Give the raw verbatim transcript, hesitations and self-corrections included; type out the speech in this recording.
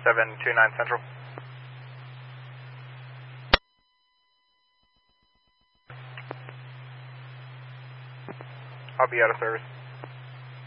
seven two nine Central. I'll be out of service.